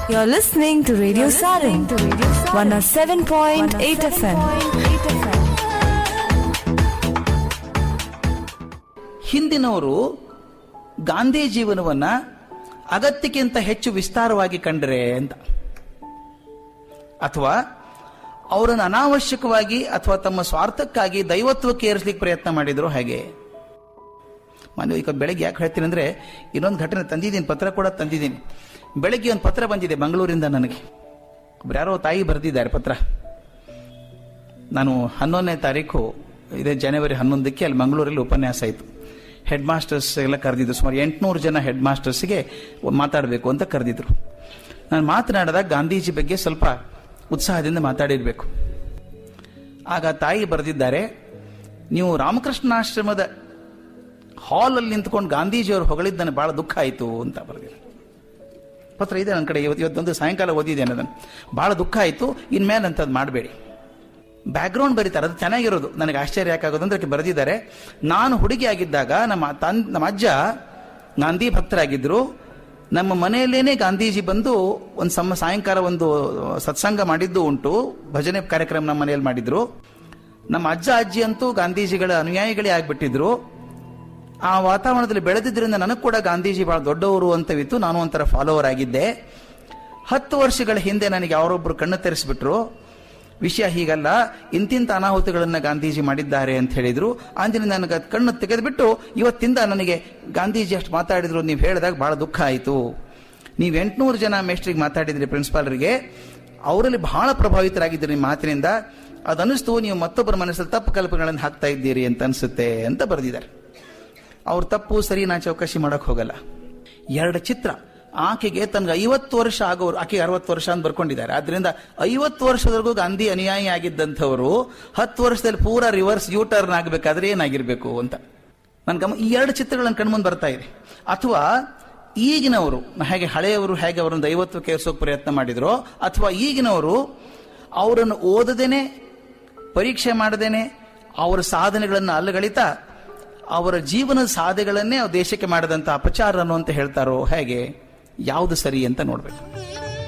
You're listening to Radio Sarin, 107.8 FM. ಹಿಂದಿನವರು ಗಾಂಧಿ ಜೀವನವನ್ನ ಅಗತ್ಯಕ್ಕಿಂತ ಹೆಚ್ಚು ವಿಸ್ತಾರವಾಗಿ ಕಂಡ್ರೆ ಅಂತ, ಅಥವಾ ಅವರನ್ನು ಅನಾವಶ್ಯಕವಾಗಿ ಅಥವಾ ತಮ್ಮ ಸ್ವಾರ್ಥಕ್ಕಾಗಿ ದೈವತ್ವಕ್ಕೆ ಏರಿಸಲಿಕ್ಕೆ ಪ್ರಯತ್ನ ಮಾಡಿದ್ರು ಹೇಗೆ. ಈಗ ಬೆಳಗ್ಗೆ ಯಾಕೆ ಹೇಳ್ತೀನಿ ಅಂದ್ರೆ, ಇನ್ನೊಂದು ಘಟನೆ ತಂದಿದ್ದೀನಿ, ಪತ್ರ ಕೂಡ ತಂದಿದ್ದೀನಿ. ಬೆಳಗ್ಗೆ ಒಂದು ಪತ್ರ ಬಂದಿದೆ ಮಂಗಳೂರಿಂದ ನನಗೆ. ಯಾರೋ ತಾಯಿ ಬರೆದಿದ್ದಾರೆ ಪತ್ರ. ನಾನು 11ನೇ ತಾರೀಕು ಇದೇ ಜನವರಿ 11ಕ್ಕೆ ಅಲ್ಲಿ ಮಂಗಳೂರಲ್ಲಿ ಉಪನ್ಯಾಸ ಆಯಿತು. ಹೆಡ್ ಮಾಸ್ಟರ್ಸ್ ಎಲ್ಲ ಕರೆದಿದ್ರು. ಸುಮಾರು 800 ಜನ ಹೆಡ್ ಮಾಸ್ಟರ್ಸ್ಗೆ ಮಾತಾಡಬೇಕು ಅಂತ ಕರೆದಿದ್ರು. ನಾನು ಮಾತನಾಡಿದಾಗ ಗಾಂಧೀಜಿ ಬಗ್ಗೆ ಸ್ವಲ್ಪ ಉತ್ಸಾಹದಿಂದ ಮಾತಾಡಿರ್ಬೇಕು. ಆಗ ತಾಯಿ ಬರೆದಿದ್ದಾರೆ, ನೀವು ರಾಮಕೃಷ್ಣಾಶ್ರಮದ ಹಾಲಲ್ಲಿ ನಿಂತ್ಕೊಂಡು ಗಾಂಧೀಜಿಯವರು ಹೊಗಳಿದ್ದು ನನಗೆ ಬಹಳ ದುಃಖ ಆಯಿತು ಅಂತ ಬರೆದಿದ್ದಾರೆ. ಪತ್ರ ಇದೆ ನನ್ನ ಕಡೆ, ಇವತ್ತೊಂದು ಸಾಯಂಕಾಲ ಓದಿದ್ದೇನೆ ಅದನ್ನು. ಬಹಳ ದುಃಖ ಆಯಿತು, ಇನ್ಮೇಲೆ ಅಂಥದ್ದು ಮಾಡಬೇಡಿ. ಬ್ಯಾಕ್ಗ್ರೌಂಡ್ ಬರೀತಾರೆ, ಅದು ಚೆನ್ನಾಗಿರೋದು. ನನಗೆ ಆಶ್ಚರ್ಯ ಯಾಕಾಗೋದು ಅಂದ್ರೆ ಬರೆದಿದ್ದಾರೆ, ನಾನು ಹುಡುಗಿ ಆಗಿದ್ದಾಗ ನಮ್ಮ ಅಜ್ಜ ಗಾಂಧಿ ಭಕ್ತರಾಗಿದ್ದರು. ನಮ್ಮ ಮನೆಯಲ್ಲೇನೆ ಗಾಂಧೀಜಿ ಬಂದು ಒಂದು ಸಾಯಂಕಾಲ ಒಂದು ಸತ್ಸಂಗ ಮಾಡಿದ್ದು ಉಂಟು, ಭಜನೆ ಕಾರ್ಯಕ್ರಮ ನಮ್ಮ ಮನೆಯಲ್ಲಿ ಮಾಡಿದ್ರು. ನಮ್ಮ ಅಜ್ಜ ಅಜ್ಜಿ ಅಂತೂ ಗಾಂಧೀಜಿಗಳ ಅನುಯಾಯಿಗಳೇ ಆಗ್ಬಿಟ್ಟಿದ್ರು. ಆ ವಾತಾವರಣದಲ್ಲಿ ಬೆಳೆದಿದ್ದರಿಂದ ನನಗೆ ಕೂಡ ಗಾಂಧೀಜಿ ಬಹಳ ದೊಡ್ಡವರು ಅಂತವಿತ್ತು. ನಾನು ಒಂಥರ ಫಾಲೋವರ್ ಆಗಿದ್ದೆ. 10 ವರ್ಷಗಳ ಹಿಂದೆ ನನಗೆ ಯಾರೊಬ್ಬರು ಕಣ್ಣು ತೆರೆಸಿಬಿಟ್ರು. ವಿಷಯ ಹೀಗಲ್ಲ, ಇಂತಿಂತ ಅನಾಹುತಗಳನ್ನ ಗಾಂಧೀಜಿ ಮಾಡಿದ್ದಾರೆ ಅಂತ ಹೇಳಿದ್ರು. ಅಂದಿನ ನನಗೆ ಕಣ್ಣು ತೆಗೆದುಬಿಟ್ಟು ಇವತ್ತಿಂದ ನನಗೆ ಗಾಂಧೀಜಿ ಅಷ್ಟು ಮಾತಾಡಿದ್ರು ನೀವು ಹೇಳಿದಾಗ ಬಹಳ ದುಃಖ ಆಯಿತು. ನೀವು 800 ಜನ ಮೇಸ್ಟ್ರಿಗೆ ಮಾತಾಡಿದ್ರಿ, ಪ್ರಿನ್ಸಿಪಾಲ್ರಿಗೆ, ಅವರಲ್ಲಿ ಬಹಳ ಪ್ರಭಾವಿತರಾಗಿದ್ದರು ನಿಮ್ಮ ಮಾತಿನಿಂದ. ಅದನ್ನಿಸ್ತು ನೀವು ಮತ್ತೊಬ್ಬರ ಮನಸ್ಸಲ್ಲಿ ತಪ್ಪು ಕಲ್ಪನೆಗಳನ್ನು ಹಾಕ್ತಾ ಇದ್ದೀರಿ ಅಂತ ಅನಿಸುತ್ತೆ ಅಂತ ಬರೆದಿದ್ದಾರೆ. ಅವ್ರ ತಪ್ಪು ಸರಿ ನಾ ಚೌಕಶಿ ಮಾಡಕ್ ಹೋಗಲ್ಲ. 2 ಚಿತ್ರ. ಆಕೆಗೆ ತನಗೆ 50 ವರ್ಷ ಆಗೋರು, ಆಕೆಗೆ 60 ವರ್ಷ ಅಂತ ಬರ್ಕೊಂಡಿದ್ದಾರೆ. ಆದ್ರಿಂದ 50 ವರ್ಷದವರೆಗೂ ಗಾಂಧಿ ಅನುಯಾಯಿ ಆಗಿದ್ದಂಥವರು 10 ವರ್ಷದಲ್ಲಿ ಪೂರಾ ರಿವರ್ಸ್ ಯೂ ಟರ್ನ್ ಆಗಬೇಕಾದ್ರೆ ಏನಾಗಿರ್ಬೇಕು ಅಂತ ನನ್ಗೆ ಈ 2 ಚಿತ್ರಗಳನ್ನು ಕಣ್ಮುಂದೆ ಬರ್ತಾ ಇದೆ. ಅಥವಾ ಈಗಿನವರು ಹೇಗೆ, ಹಳೆಯವರು ಹೇಗೆ ಅವರನ್ನು ದೈವತ್ವಕ್ಕೆ ಏರಿಸೋಕೆ ಪ್ರಯತ್ನ ಮಾಡಿದ್ರು, ಅಥವಾ ಈಗಿನವರು ಅವರನ್ನು ಓದದೇನೆ, ಪರೀಕ್ಷೆ ಮಾಡದೇನೆ, ಅವರ ಸಾಧನೆಗಳನ್ನು ಅಲ್ಲಗಳಿತಾ ಅವರ ಜೀವನದ ಸಾಧನೆಗಳನ್ನೇ ದೇಶಕ್ಕೆ ಮಾಡಿದಂಥ ಅಪಚಾರ ಅನ್ನುವಂತ ಹೇಳ್ತಾರೋ ಹೇಗೆ, ಯಾವುದು ಸರಿ ಅಂತ ನೋಡ್ಬೇಕು.